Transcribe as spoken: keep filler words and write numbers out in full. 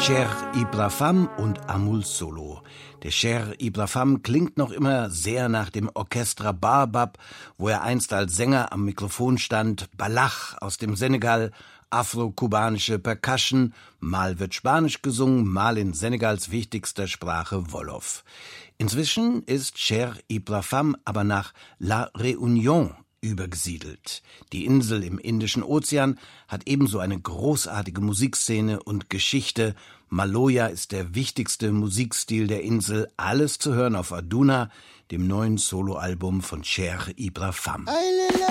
Cher Ibra Femme und Amul Solo. Der Cher Ibra Femme klingt noch immer sehr nach dem Orchestra Baobab, wo er einst als Sänger am Mikrofon stand, Balach aus dem Senegal, afro-kubanische Percussion, mal wird Spanisch gesungen, mal in Senegals wichtigster Sprache Wolof. Inzwischen ist Cher Ibra Femme aber nach La Réunion übergesiedelt. Die Insel im Indischen Ozean hat ebenso eine großartige Musikszene und Geschichte. Maloya ist der wichtigste Musikstil der Insel. Alles zu hören auf Aduna, dem neuen Soloalbum von Cher Ibra Femme.